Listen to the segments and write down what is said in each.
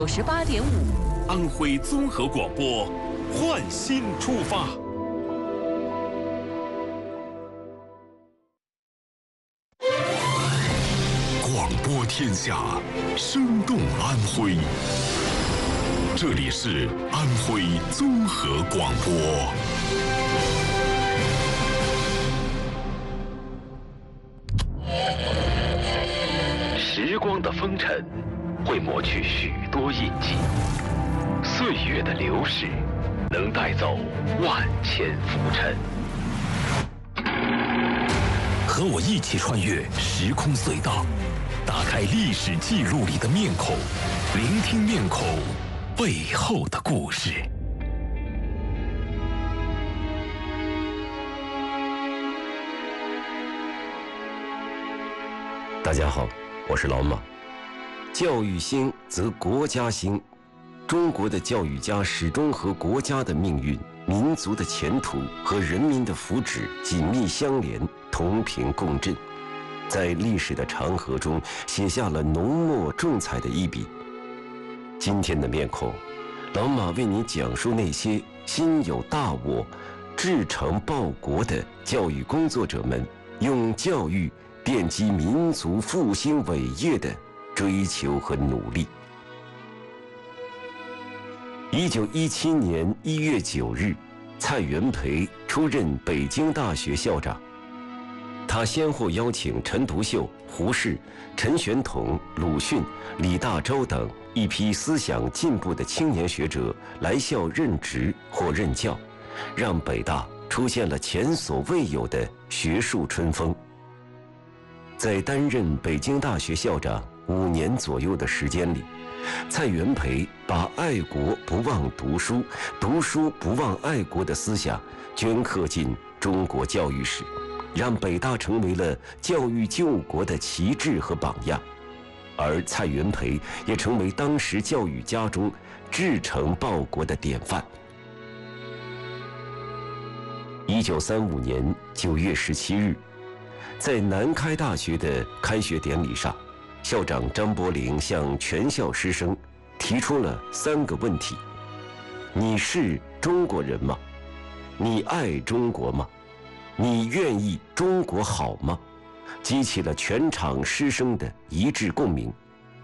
98.5， 安徽综合广播，焕新出发。 广播天下，生动安徽。这里是安徽综合广播。 时光的风尘会磨去许多印记，岁月的流逝能带走万千浮尘。 和我一起穿越时空隧道，打开历史记录里的面孔，聆听面孔背后的故事。 大家好，我是老马。教育兴则国家兴，中国的教育家始终和国家的命运、民族的前途和人民的福祉紧密相连，同频共振，在历史的长河中写下了浓墨重彩的一笔。今天的面孔，老马为你讲述那些心有大我、志诚报国的教育工作者们用教育奠基民族复兴伟业的追求和努力。1917年1月9日，蔡元培出任北京大学校长。他先后邀请陈独秀、胡适、陈玄统、鲁迅、李大钊等一批思想进步的青年学者来校任职或任教，让北大出现了前所未有的学术春风。在担任北京大学校长5年左右的时间里，蔡元培把爱国不忘读书，读书不忘爱国的思想镌刻进中国教育史，让北大成为了教育救国的旗帜和榜样。而蔡元培也成为当时教育家中志诚报国的典范。1935年9月17日，在南开大学的开学典礼上，校长张伯苓向全校师生提出了3个问题：你是中国人吗？你爱中国吗？你愿意中国好吗？激起了全场师生的一致共鸣。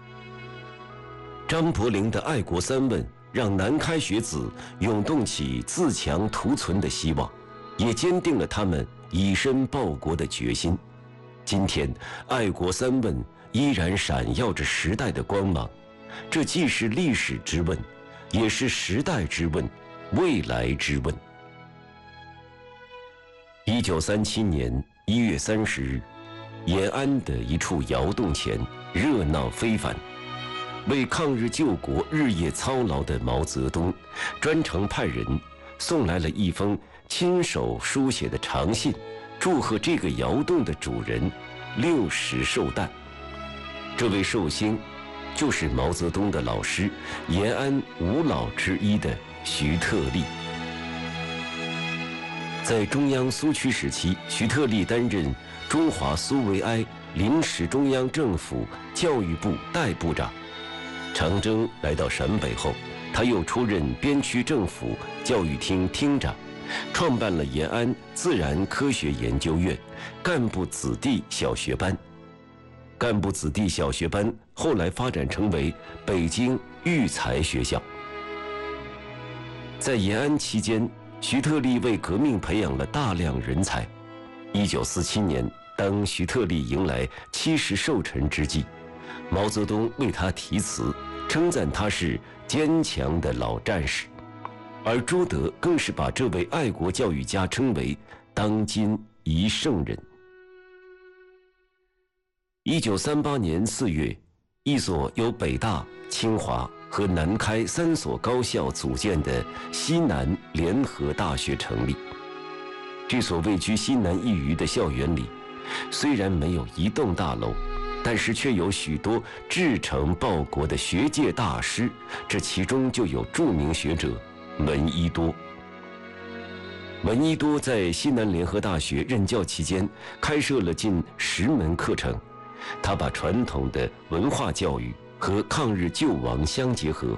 张伯苓的爱国3问让南开学子涌动起自强图存的希望，也坚定了他们以身报国的决心。今天，爱国3问依然闪耀着时代的光芒，这既是历史之问，也是时代之问，未来之问。1937年1月30日，延安的一处窑洞前热闹非凡。为抗日救国日夜操劳的毛泽东，专程派人送来了一封亲手书写的长信，祝贺这个窑洞的主人60寿诞。这位寿星就是毛泽东的老师，延安5老之一的徐特立。在中央苏区时期，徐特立担任中华苏维埃临时中央政府教育部代部长。长征来到陕北后，他又出任边区政府教育厅厅长，创办了延安自然科学研究院干部子弟小学班。干部子弟小学班后来发展成为北京育才学校。在延安期间，徐特立为革命培养了大量人才。1947年，当徐特立迎来70寿辰之际，毛泽东为他题词，称赞他是坚强的老战士。而朱德更是把这位爱国教育家称为当今一圣人。1938年4月，一所由北大、清华和南开3所高校组建的西南联合大学成立。这所位居西南一隅的校园里，虽然没有一栋大楼，但是却有许多志诚报国的学界大师，这其中就有著名学者闻一多。闻一多在西南联合大学任教期间，开设了近10门课程。他把传统的文化教育、 和抗日救亡相结合，